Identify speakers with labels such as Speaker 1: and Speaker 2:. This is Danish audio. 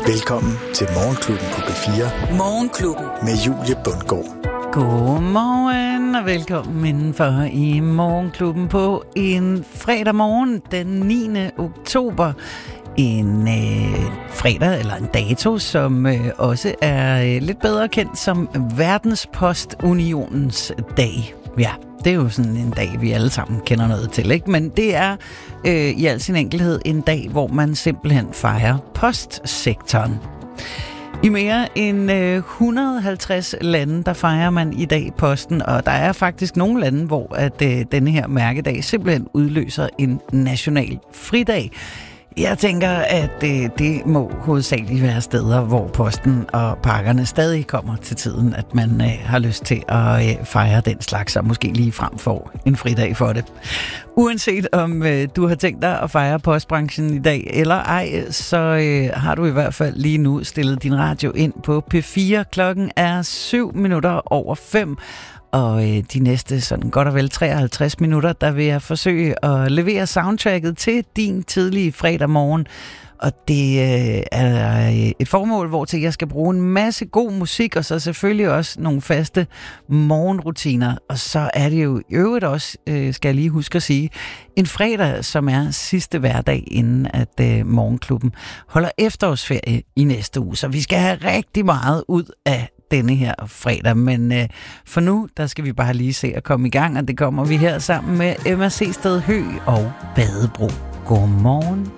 Speaker 1: Velkommen til Morgenklubben på P4.
Speaker 2: Morgenklubben.
Speaker 1: Med Julie Bundgaard.
Speaker 3: Godmorgen og velkommen indenfor i Morgenklubben på en fredag morgen den 9. oktober. En fredag eller en dato, som også er lidt bedre kendt som Verdenspostunionens dag. Ja, det er jo sådan en dag, vi alle sammen kender noget til, ikke? Men det er i al sin enkelhed en dag, hvor man simpelthen fejrer postsektoren. I mere end 150 lande, der fejrer man i dag posten, og der er faktisk nogle lande, hvor at denne her mærkedag simpelthen udløser en national fridag. Jeg tænker, at det må hovedsageligt være steder, hvor posten og pakkerne stadig kommer til tiden, at man har lyst til at fejre den slags, og måske lige frem for en fridag for det. Uanset om du har tænkt dig at fejre postbranchen i dag eller ej, så har du i hvert fald lige nu stillet din radio ind på P4. Klokken er 5:07. Og de næste sådan godt og vel 53 minutter, der vil jeg forsøge at levere soundtracket til din tidlige fredag morgen. Og det er et formål, hvor til jeg skal bruge en masse god musik, og så selvfølgelig også nogle faste morgenrutiner. Og så er det jo i øvrigt også, skal jeg lige huske at sige, en fredag, som er sidste hverdag, inden at Morgenklubben holder efterårsferie i næste uge. Så vi skal have rigtig meget ud af denne her fredag, men for nu, der skal vi bare lige se at komme i gang, og det kommer vi her sammen med Emma Seested Høgh og Badebro. Godmorgen.